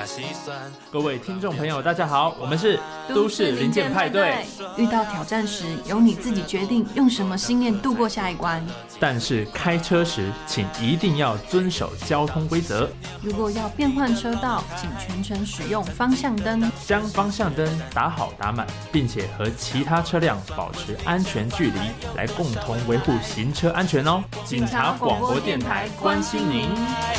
各位听众朋友大家好，我们是都市零件派对。 遇到挑战时，由你自己决定用什么信念度过下一关。 但是开车时，请一定要遵守交通规则。 如果要变换车道，请全程使用方向灯， 将方向灯打好打满，并且和其他车辆保持安全距离，来共同维护行车安全哦。警察广播电台关心您。